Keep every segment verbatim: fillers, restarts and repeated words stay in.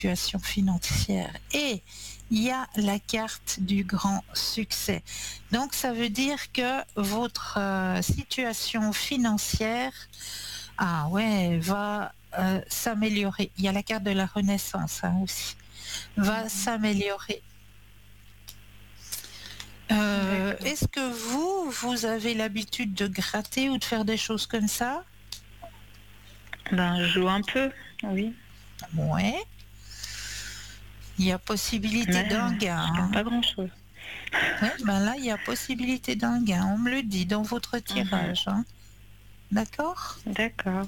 situation financière. Et il y a la carte du grand succès. Donc ça veut dire que votre euh, situation financière, ah ouais, va euh, s'améliorer. Il y a la carte de la renaissance hein, aussi, va s'améliorer. Euh, est-ce que vous, vous avez l'habitude de gratter ou de faire des choses comme ça? Ben, je joue un peu, oui. Ouais. Il y a possibilité Mais d'un euh, gain. je gagne Hein. pas grand-chose. Ouais, ben là, il y a possibilité d'un gain. On me le dit dans votre Mhm. tirage. Hein. D'accord? D'accord.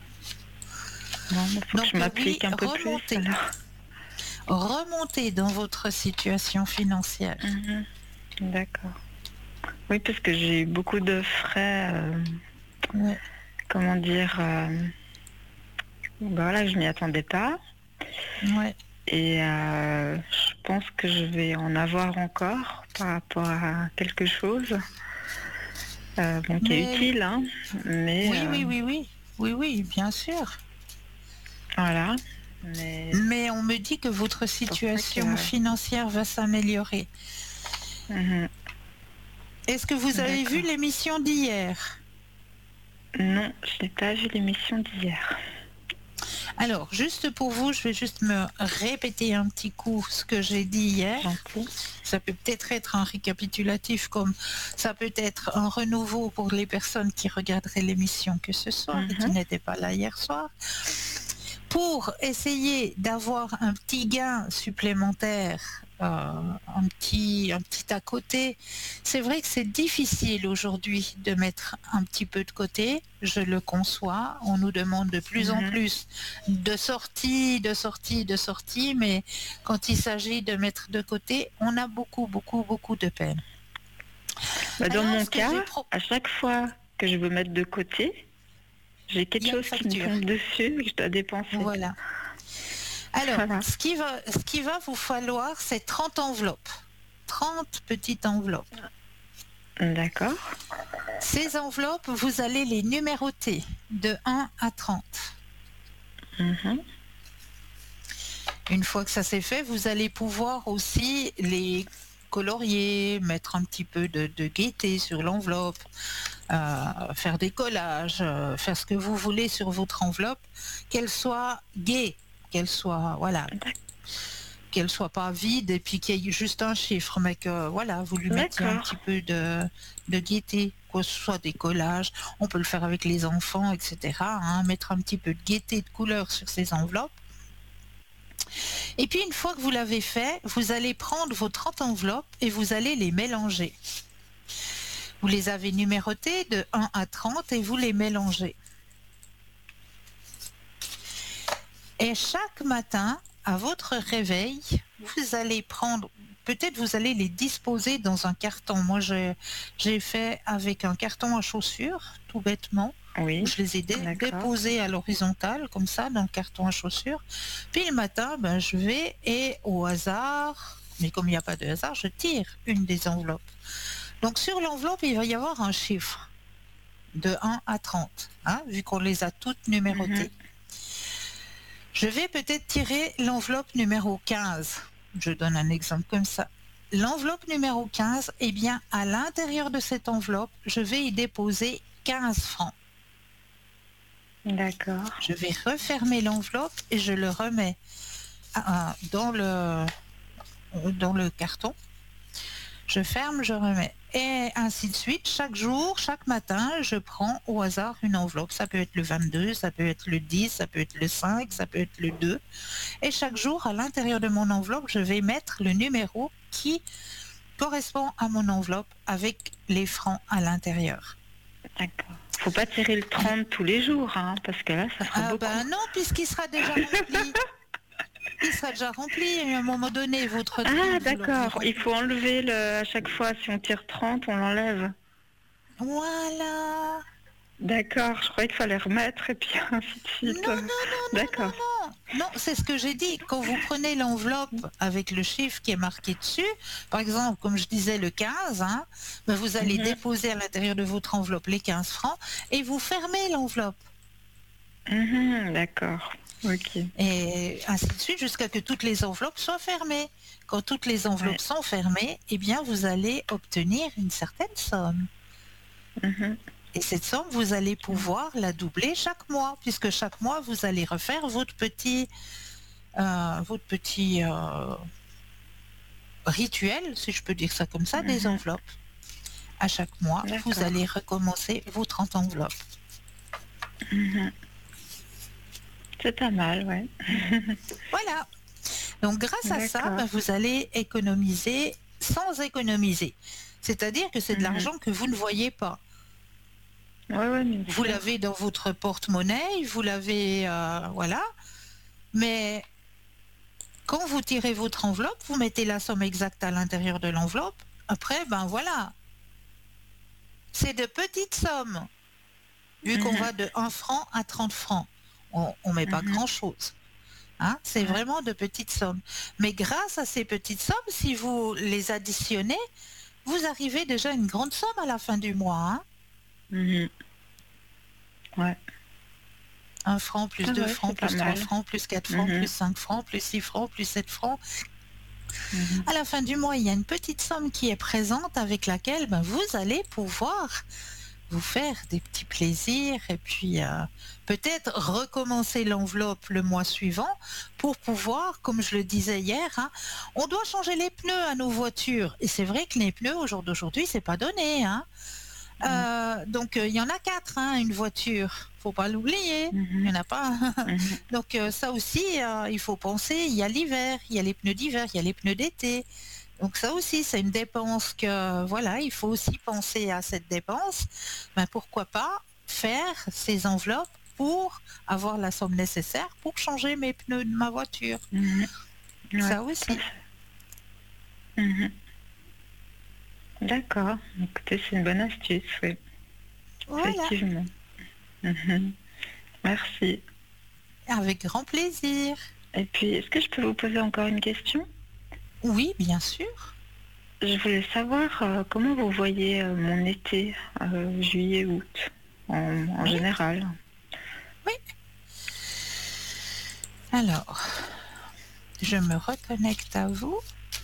Bon, il faut que je Donc euh, oui, m'applique un peu plus remontez. alors. Remontez dans votre situation financière. Mhm. D'accord. Oui, parce que j'ai eu beaucoup de frais, euh, Ouais. comment dire, euh, ben voilà, je m'y attendais pas. Ouais. Et euh, je pense que je vais en avoir encore par rapport à quelque chose euh, bon, qui est Mais utile, hein, mais oui, euh, oui, oui, oui. Oui, oui, bien sûr. voilà. Mais Mais on me dit que votre c'est pour ça que... situation financière va s'améliorer. Mhm. Est-ce que vous avez vu D'accord. l'émission d'hier? Non, je n'ai pas vu l'émission d'hier. Alors, juste pour vous, je vais juste me répéter un petit coup ce que j'ai dit hier. Gentil. Ça peut peut-être être un récapitulatif, comme ça peut être un renouveau pour les personnes qui regarderaient l'émission que ce soir et qui Mhm. n'étaient pas là hier soir. Pour essayer d'avoir un petit gain supplémentaire, euh, un petit, un petit à côté, c'est vrai que c'est difficile aujourd'hui de mettre un petit peu de côté, je le conçois, on nous demande de plus en Mhm. plus de sorties, de sorties, de sorties, mais quand il s'agit de mettre de côté, on a beaucoup, beaucoup, beaucoup de peine. Bah, dans Alors, mon ce que je cas, vais pro- à chaque fois que je veux mettre de côté, j'ai il quelque y a une chose qui me facture. tombe dessus et que je dois dépenser. Voilà. Alors, Voilà. ce qui va, ce qui va vous falloir, c'est trente enveloppes. trente petites enveloppes. D'accord. Ces enveloppes, vous allez les numéroter de un à trente. Mhm. Une fois que ça c'est fait, vous allez pouvoir aussi les colorier, mettre un petit peu de, de gaieté sur l'enveloppe, euh, faire des collages, euh, faire ce que vous voulez sur votre enveloppe, qu'elle soit gaie, qu'elle soit, voilà, qu'elle soit pas vide et puis qu'il y ait juste un chiffre, mais que voilà, vous lui mettiez un D'accord. petit peu de, de gaieté, que ce soit des collages, on peut le faire avec les enfants, et cetera. Hein, mettre un petit peu de gaieté, de couleur sur ces enveloppes. Et puis une fois que vous l'avez fait, vous allez prendre vos trente enveloppes et vous allez les mélanger. Vous les avez numérotées de un à trente et vous les mélangez. Et chaque matin, à votre réveil, vous allez prendre, peut-être vous allez les disposer dans un carton. Moi, j'ai, j'ai fait avec un carton à chaussures, tout bêtement. Oui. Je les ai dé- D'accord. déposés à l'horizontale, comme ça, dans le carton à chaussures. Puis le matin, ben, je vais et au hasard, mais comme il n'y a pas de hasard, je tire une des enveloppes. Donc sur l'enveloppe, il va y avoir un chiffre de un à trente, hein, vu qu'on les a toutes numérotées. Mhm. Je vais peut-être tirer l'enveloppe numéro quinze. Je donne un exemple comme ça. L'enveloppe numéro quinze, eh bien, à l'intérieur de cette enveloppe, je vais y déposer quinze francs. D'accord. Je vais refermer l'enveloppe et je le remets dans le, dans le carton. Je ferme, je remets. Et ainsi de suite, chaque jour, chaque matin, je prends au hasard une enveloppe. Ça peut être le vingt-deux, ça peut être le dix, ça peut être le cinq, ça peut être le deux. Et chaque jour, à l'intérieur de mon enveloppe, je vais mettre le numéro qui correspond à mon enveloppe avec les francs à l'intérieur. D'accord. Faut pas tirer le trente tous les jours, hein, parce que là, ça fera Ah beaucoup. ben non, puisqu'il sera déjà rempli. Il sera déjà rempli et à un moment donné, votre Ah, truc, vous le d'accord. Il revirez. faut enlever le... à chaque fois, si on tire trente, on l'enlève. Voilà. D'accord, je croyais qu'il fallait remettre et puis ainsi de Non, suite. non, non, non, non, D'accord. non. Non, c'est ce que j'ai dit. Quand vous prenez l'enveloppe avec le chiffre qui est marqué dessus, par exemple, comme je disais, le quinze, hein, ben vous allez Mhm. déposer à l'intérieur de votre enveloppe les quinze francs et vous fermez l'enveloppe. Mhm, d'accord. Ok. Et ainsi de suite jusqu'à que toutes les enveloppes soient fermées. Quand toutes les enveloppes Ouais. sont fermées, eh bien, vous allez obtenir une certaine somme. Mhm. Et cette somme, vous allez pouvoir la doubler chaque mois, puisque chaque mois, vous allez refaire votre petit, euh, votre petit euh, rituel, si je peux dire ça comme ça, des Mhm. enveloppes. À chaque mois, vous D'accord. allez recommencer vos trente enveloppes. Mhm. C'est pas mal, ouais. Voilà. Donc, grâce à ça, D'accord. ben, vous allez économiser sans économiser. C'est-à-dire que c'est de Mhm. l'argent que vous ne voyez pas. Ouais, ouais, bien Vous sûr. l'avez dans votre porte-monnaie, vous l'avez, euh, voilà. Mais quand vous tirez votre enveloppe, vous mettez la somme exacte à l'intérieur de l'enveloppe. Après, ben voilà. C'est de petites sommes, vu qu'on Mhm. va de un franc à trente francs. On ne met pas Mhm. grand-chose. Hein, c'est Ouais. vraiment de petites sommes. Mais grâce à ces petites sommes, si vous les additionnez, vous arrivez déjà à une grande somme à la fin du mois. Hein. Mhm. Ouais. Un franc, plus Ah deux ouais, francs, c'est pas plus trois mal. francs, plus quatre francs, plus Mhm. cinq francs, plus six francs, plus sept francs. Mhm. À la fin du mois, il y a une petite somme qui est présente avec laquelle ben, vous allez pouvoir vous faire des petits plaisirs et puis euh, peut-être recommencer l'enveloppe le mois suivant pour pouvoir, comme je le disais hier, hein, on doit changer les pneus à nos voitures. Et c'est vrai que les pneus au jour d'aujourd'hui, c'est pas donné. Hein. Ouais. Euh, donc euh, il y en a quatre, hein, une voiture. Faut pas l'oublier. Il Mhm. n'y en a pas. Mhm. Donc euh, ça aussi, euh, il faut penser. Il y a l'hiver, il y a les pneus d'hiver, il y a les pneus d'été. Donc ça aussi, c'est une dépense que, voilà, il faut aussi penser à cette dépense. Ben, pourquoi pas faire ces enveloppes pour avoir la somme nécessaire pour changer mes pneus de ma voiture. Mhm. Ouais, Ça tout à aussi. fait. Mhm. D'accord. Écoutez, c'est une bonne astuce, oui. Voilà, Effectivement. Mhm. Merci. avec grand plaisir. Et puis, est-ce que je peux vous poser encore une question? Oui, bien sûr. Je voulais savoir euh, comment vous voyez euh, mon été, euh, juillet, août, en, en Oui, général. oui. Alors, je me reconnecte à vous.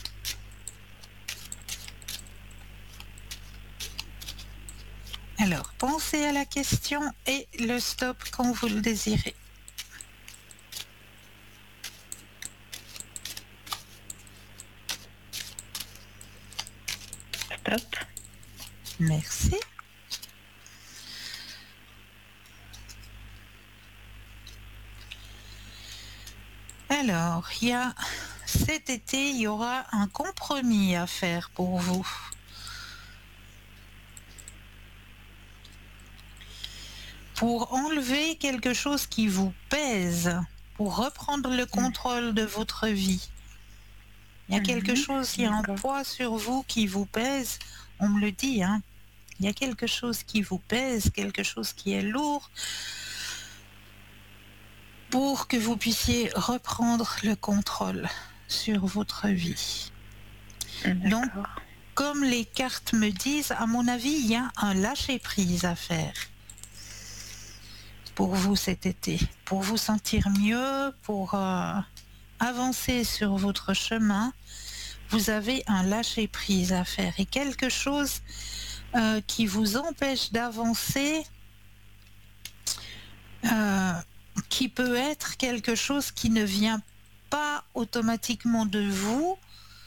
Alors, pensez à la question et le stop quand vous le désirez. Stop. Merci. Alors, il y a cet été, il y aura un compromis à faire pour vous. Pour enlever quelque chose qui vous pèse, pour reprendre le contrôle de votre vie. Il y a quelque Mhm. chose, il y a un D'accord. poids sur vous qui vous pèse, on me le dit, hein. Il y a quelque chose qui vous pèse, quelque chose qui est lourd, pour que vous puissiez reprendre le contrôle sur votre vie. Donc, D'accord. comme les cartes me disent, à mon avis, il y a un lâcher-prise à faire pour vous cet été, pour vous sentir mieux, pour euh, avancer sur votre chemin. Vous avez un lâcher-prise à faire et quelque chose euh, qui vous empêche d'avancer, euh, qui peut être quelque chose qui ne vient pas automatiquement de vous,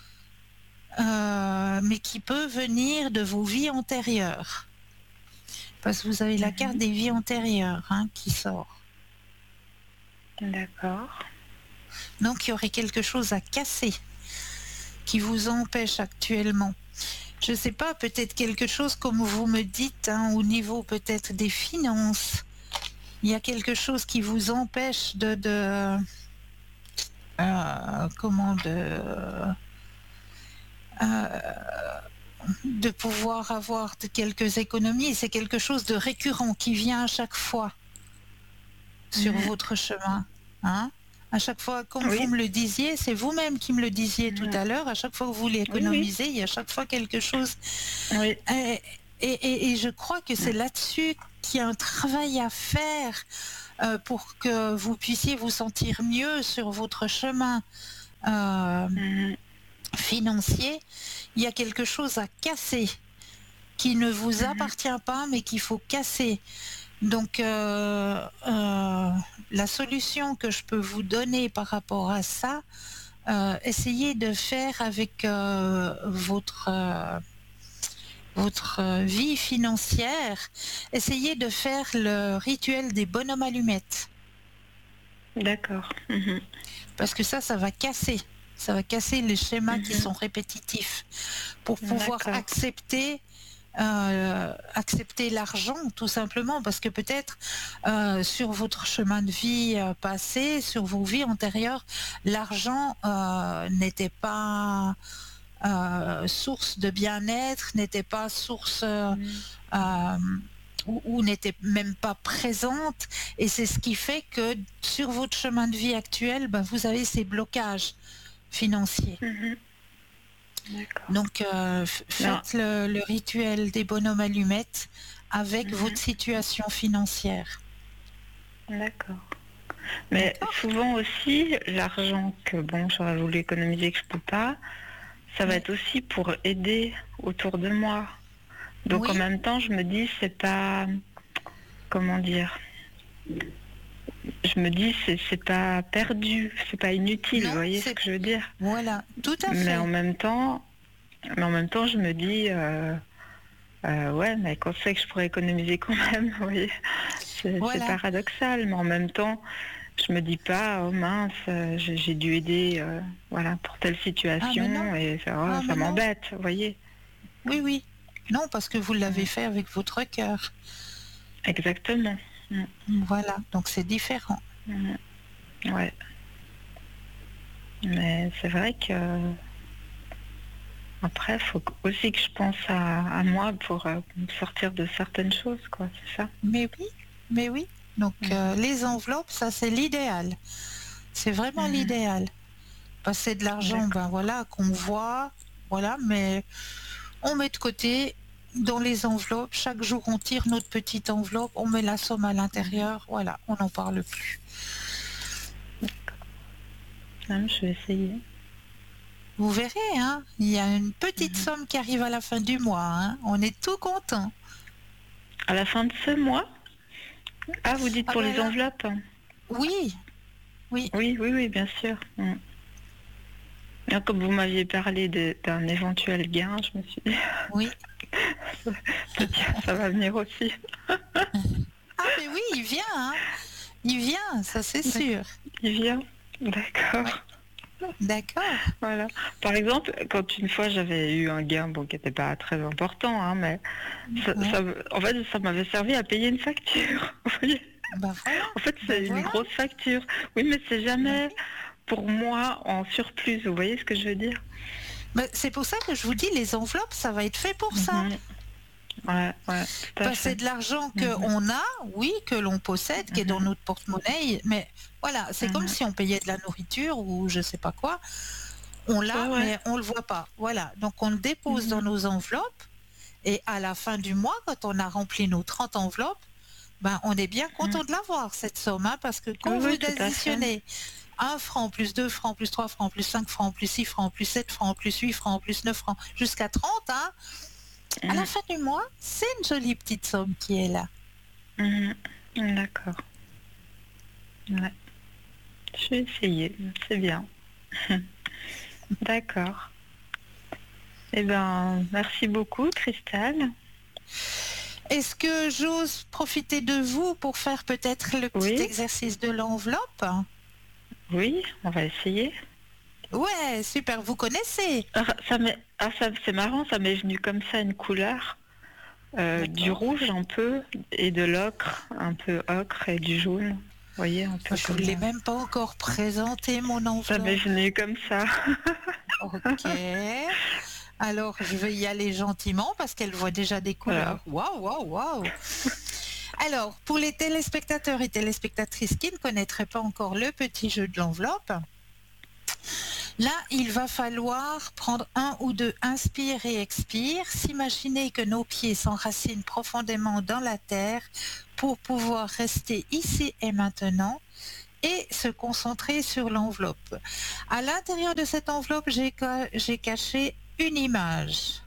euh, mais qui peut venir de vos vies antérieures. Parce que vous avez la carte Mhm. des vies antérieures hein, qui sort. D'accord. Donc il y aurait quelque chose à casser qui vous empêche actuellement. Je ne sais pas, peut-être quelque chose comme vous me dites, hein, au niveau peut-être des finances. Il y a quelque chose qui vous empêche de... de euh, comment de... euh, de pouvoir avoir de quelques économies. C'est quelque chose de récurrent qui vient à chaque fois sur Mhm. votre chemin. Hein, à chaque fois, comme vous Oui. me le disiez, c'est vous-même qui me le disiez tout Mhm. à l'heure, à chaque fois que vous voulez Oui, oui. économiser, il y a à chaque fois quelque chose. Oui. Et, et, et, et je crois que c'est Mhm. là-dessus qu'il y a un travail à faire euh, pour que vous puissiez vous sentir mieux sur votre chemin euh, Mhm. financier, il y a quelque chose à casser qui ne vous Mhm. appartient pas, mais qu'il faut casser. Donc, euh, euh, la solution que je peux vous donner par rapport à ça, euh, essayez de faire avec euh, votre, euh, votre euh, vie financière, essayez de faire le rituel des bonhommes allumettes. D'accord. Mhm. Parce que ça, ça va casser. Ça va casser les schémas qui Mhm. sont répétitifs. Pour pouvoir D'accord. accepter Euh, accepter l'argent tout simplement parce que peut-être euh, sur votre chemin de vie euh, passé, sur vos vies antérieures, l'argent euh, n'était pas euh, source de bien-être, n'était pas source euh, Mhm. euh, ou, ou n'était même pas présente et c'est ce qui fait que sur votre chemin de vie actuel, ben, vous avez ces blocages financiers. Mhm. D'accord. Donc, euh, Non. faites le, le rituel des bonhommes allumettes avec Mhm. votre situation financière. D'accord. Mais D'accord? souvent aussi, l'argent que bon, j'aurais voulu économiser que je peux pas, ça va Oui. être aussi pour aider autour de moi. Donc en Oui. même temps, je me dis, c'est pas, comment dire, je me dis, c'est c'est pas perdu, c'est pas inutile, vous Non, voyez ce c'est... que je veux dire? Voilà, tout à Mais en fait. même temps, mais en même temps, je me dis, euh, euh, ouais, mais quand c'est que je pourrais économiser quand même, vous voyez? C'est c'est Voilà. paradoxal, mais en même temps, je me dis pas, oh mince, euh, j'ai j'ai dû aider, euh, voilà, pour telle Ah, mais non. situation et ça, oh, Ah, ça mais non. m'embête, vous voyez? Oui, oui. Non, parce que vous l'avez Mm. fait avec votre cœur. Exactement. Mm. Voilà, donc c'est différent. Mm. Ouais. Mais c'est vrai que après, il faut aussi que je pense à, à moi pour euh, me sortir de certaines choses, quoi, c'est ça? Mais oui, mais oui. Donc, euh, Mhm. les enveloppes, ça c'est l'idéal. C'est vraiment Mhm. l'idéal. Passer de l'argent, D'accord. ben voilà, qu'on voit, voilà, mais on met de côté dans les enveloppes. Chaque jour, on tire notre petite enveloppe, on met la somme à Mhm. l'intérieur. Voilà, on n'en parle plus. Ah, je vais essayer. Vous verrez, hein, il y a une petite Mhm. somme qui arrive à la fin du mois. Hein. On est tout content. À la fin de ce mois? Ah, vous dites Ah pour ben les là, enveloppes? oui, oui, Oui, oui, oui, bien sûr. Mm. Ah, comme vous m'aviez parlé de- d'un éventuel gain, je me suis dit, oui. peut-être ça va venir aussi. Ah mais oui, il vient, hein. Il vient, ça c'est D'accord. sûr. Il vient? D'accord. Oui, d'accord. Voilà. Par exemple, quand une fois j'avais eu un gain, bon, qui n'était pas très important, hein, mais ça, Ouais. ça me- en fait, ça m'avait servi à payer une facture. Vous voyez. Ben voilà, En fait, ben c'est une voilà. grosse facture. Oui, mais c'est Ben jamais oui. pour moi en surplus. Vous voyez ce que je veux dire? Ben, c'est pour ça que je vous dis, les enveloppes, ça va être fait pour ça. Mhm. Ouais, ouais, tout à Ben, c'est fait. de l'argent Mhm. qu'on a, oui, que l'on possède, qui est dans Mhm. notre porte-monnaie, mais voilà, c'est comme Mhm. si on payait de la nourriture ou je sais pas quoi. On Ouais, l'a, ouais. mais on le voit pas. Voilà, donc on le dépose dans Mhm. nos enveloppes et à la fin du mois, quand on a rempli nos trente enveloppes, ben, on est bien Mhm. content de l'avoir, cette somme, hein, parce que Oui, quand vous oui, tout à fait. additionnez un franc, plus deux francs, plus trois francs, plus cinq francs, plus six francs, plus sept francs, plus huit francs, plus neuf francs, jusqu'à trente, hein, à la Mhm. fin du mois, c'est une jolie petite somme qui est là. Mhm. D'accord. Ouais. Je vais essayer. C'est bien. D'accord. Eh ben, merci beaucoup, Cristal. Est-ce que j'ose profiter de vous pour faire peut-être le petit Oui, exercice de l'enveloppe? oui, on va essayer. Ouais, super, vous connaissez. Ah, ça m'est, ah, ça, c'est marrant, ça m'est venu comme ça une couleur, euh, du D'accord. rouge un peu et de l'ocre, un peu ocre et du jaune. Vous voyez, un peu Je ne comme l'ai euh, même pas encore présenté, mon ça m'est enveloppe. venu comme ça. Ok. Alors, je vais y aller gentiment parce qu'elle voit déjà des Voilà. couleurs. Waouh, waouh, waouh. Alors, pour les téléspectateurs et téléspectatrices qui ne connaîtraient pas encore le petit jeu de l'enveloppe, Là, il va falloir prendre un ou deux inspire et expire, s'imaginer que nos pieds s'enracinent profondément dans la terre pour pouvoir rester ici et maintenant et se concentrer sur l'enveloppe. À l'intérieur de cette enveloppe, j'ai ca- j'ai caché une image.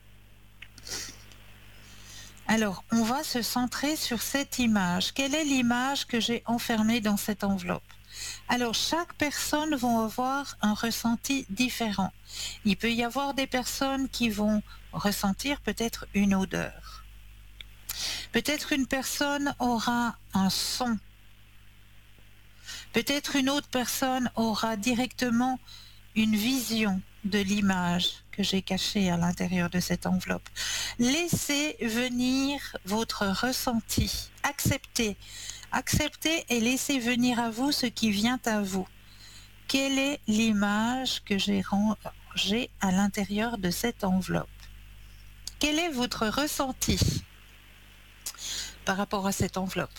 Alors, on va se centrer sur cette image. Quelle est l'image que j'ai enfermée dans cette enveloppe? Alors, chaque personne va avoir un ressenti différent. Il peut y avoir des personnes qui vont ressentir peut-être une odeur. Peut-être une personne aura un son. Peut-être une autre personne aura directement une vision de l'image que j'ai cachée à l'intérieur de cette enveloppe. Laissez venir votre ressenti. Acceptez. Acceptez et laissez venir à vous ce qui vient à vous. Quelle est l'image que j'ai rangée à l'intérieur de cette enveloppe? Quel est votre ressenti par rapport à cette enveloppe?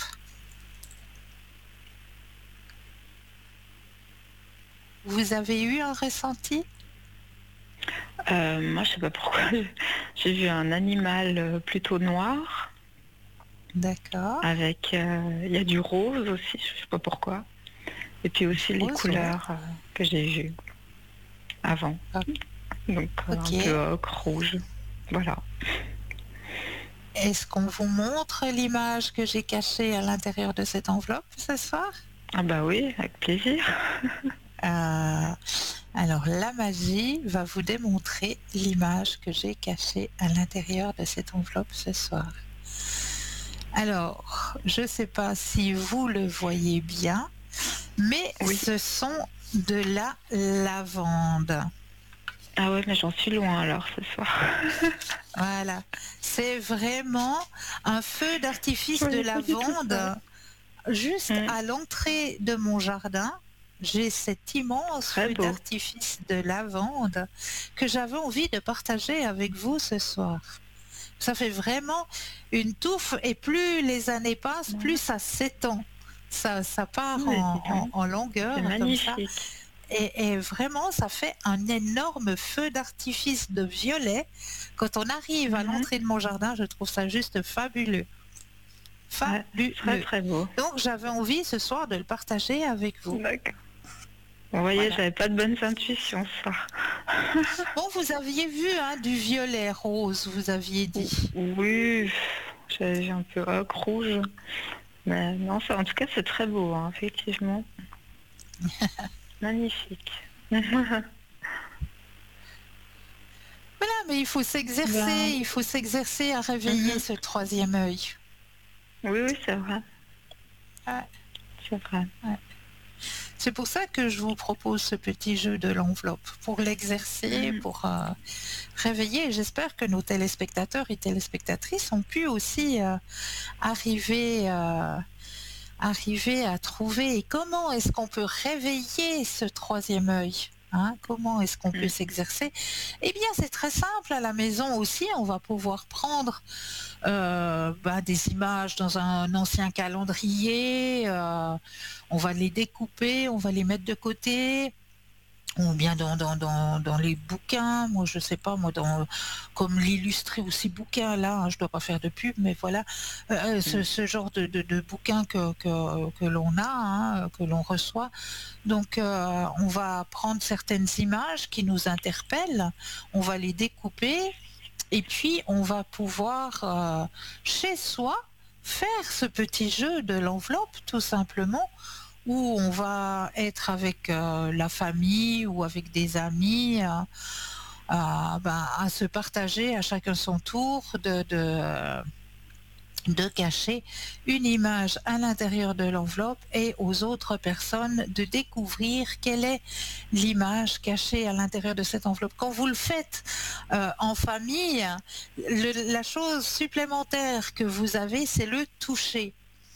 Vous avez eu un ressenti? Euh, moi, je sais pas pourquoi. J'ai vu un animal euh, plutôt noir D'accord. avec. euh, Il y a du rose aussi, je sais pas pourquoi. Et puis aussi les Rose, couleurs euh, que j'ai vues avant. Ok. Donc euh, Ok. un peu ocre, rouge. Voilà. Est-ce qu'on vous montre l'image que j'ai cachée à l'intérieur de cette enveloppe ce soir? Ah bah oui, avec plaisir. Euh, alors, la magie va vous démontrer l'image que j'ai cachée à l'intérieur de cette enveloppe ce soir. Alors, je ne sais pas si vous le voyez bien, mais Oui. ce sont de la lavande. Ah ouais, mais j'en suis loin alors ce soir. Voilà, c'est vraiment un feu d'artifice Je de voyais pas du tout lavande ça. juste Mm. à l'entrée de mon jardin. J'ai cet immense Très feu beau. d'artifice de lavande que j'avais envie de partager avec vous ce soir. Ça fait vraiment une touffe et plus les années passent, Ouais. plus ça s'étend. Ça, ça part Mais en, dis donc, en- en longueur c'est comme ça. magnifique. Et, et vraiment, ça fait un énorme feu d'artifice de violet. Quand on arrive à Mhm. l'entrée de mon jardin, je trouve ça juste fabuleux. Ouais, Fabuleux. très très beau. Donc j'avais envie ce soir de le partager avec vous. D'accord. Vous voyez, Voilà. j'avais pas de bonnes intuitions, ça. Bon, vous aviez vu hein, du violet rose, vous aviez dit. Oui, j'avais vu un peu ocre, rouge. Mais non, ça, en tout cas, c'est très beau, hein, effectivement. Magnifique. Voilà, mais il faut s'exercer, Ben, il faut s'exercer à réveiller mhm. ce troisième œil. Oui, oui, c'est vrai. Ouais. C'est vrai. C'est pour ça que je vous propose ce petit jeu de l'enveloppe, pour l'exercer, Mhm. pour euh, réveiller. Et j'espère que nos téléspectateurs et téléspectatrices ont pu aussi euh, arriver, euh, arriver à trouver. Et comment est-ce qu'on peut réveiller ce troisième œil, hein? Comment est-ce qu'on peut Mhm. s'exercer? Eh bien, c'est très simple. À la maison aussi, on va pouvoir prendre euh, bah, des images dans un ancien calendrier, euh, on va les découper, on va les mettre de côté, ou bien dans, dans, dans, dans les bouquins, moi je sais pas, moi dans, comme l'illustré aussi bouquin là, hein, je dois pas faire de pub, mais voilà, euh, ce, Mhm. ce genre de, de, de bouquin que, que, que l'on a, hein, que l'on reçoit. Donc euh, on va prendre certaines images qui nous interpellent, on va les découper, et puis, on va pouvoir, euh, chez soi, faire ce petit jeu de l'enveloppe, tout simplement, où on va être avec euh, la famille ou avec des amis, euh, à, ben, à se partager à chacun son tour de, de, de cacher une image à l'intérieur de l'enveloppe et aux autres personnes de découvrir quelle est l'image cachée à l'intérieur de cette enveloppe. Quand vous le faites euh, en famille, le- la chose supplémentaire que vous avez, c'est le toucher.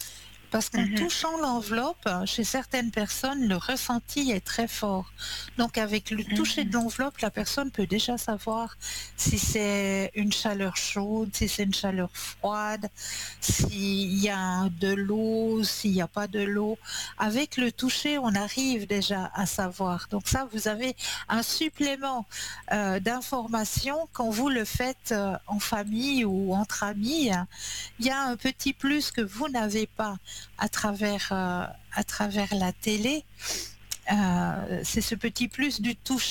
Parce qu'en Mhm. touchant l'enveloppe, chez certaines personnes, le ressenti est très fort. Donc avec le toucher de Mhm. l'enveloppe, la personne peut déjà savoir si c'est une chaleur chaude, si c'est une chaleur froide, s'il y a de l'eau, s'il n'y a pas de l'eau. Avec le toucher, on arrive déjà à savoir. Donc ça, vous avez un supplément euh, d'informations quand vous le faites euh, en famille ou entre amis. Il y a un petit plus que vous n'avez pas à travers, euh, à travers la télé. Euh, c'est ce petit plus du toucher.